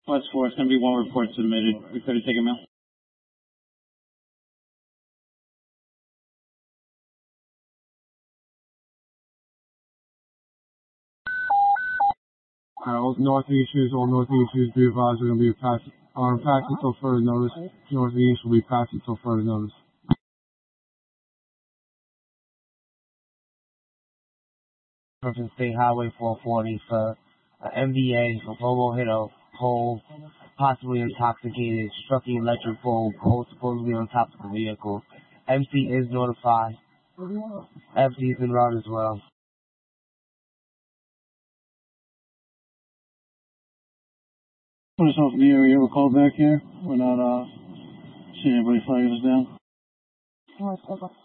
West 4, it's going to be one report submitted. We could have taken him out. All northeasters be advised are going to be passed until further notice. Northeast will be passed until further notice. From State Highway 440 for MVA, a Volvo hit a pole, possibly intoxicated, struck the electric pole supposedly on top of the vehicle. MC is notified. FC is en route as well. Put us off in the area. You have a call back here? We're not seeing anybody flagging us down.